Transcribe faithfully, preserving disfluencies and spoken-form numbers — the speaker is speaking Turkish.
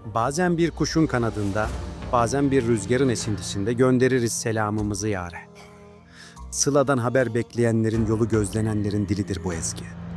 Bazen bir kuşun kanadında, bazen bir rüzgarın esintisinde göndeririz selamımızı yâre. Sıla'dan haber bekleyenlerin, yolu gözlenenlerin dilidir bu ezgi.